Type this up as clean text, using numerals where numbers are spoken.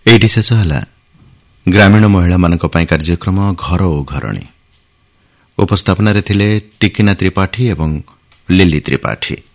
ଏଇଠି ଶେଷ ହେଲା ଗ୍ରାମୀଣ ମହିଳାମାନଙ୍କ ପାଇଁ କାର୍ଯ୍ୟକ୍ରମ ଘର ଓ ଘରଣୀ। ଉପସ୍ଥାପନାରେ ଥିଲେ ଟିକିନା ତ୍ରିପାଠୀ ଏବଂ ଲିଲି ତ୍ରିପାଠୀ।